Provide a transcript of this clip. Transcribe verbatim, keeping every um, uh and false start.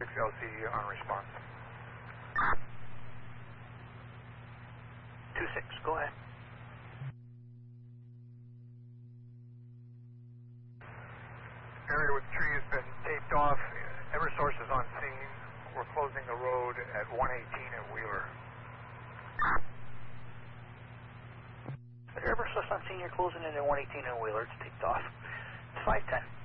six L C D on response. two six, go ahead. Area with tree has been taped off. Eversource is on scene. We're closing the road at one eighteen at Wheeler. Eversource on scene, you're closing in at one eighteen at Wheeler. It's taped off. It's five ten.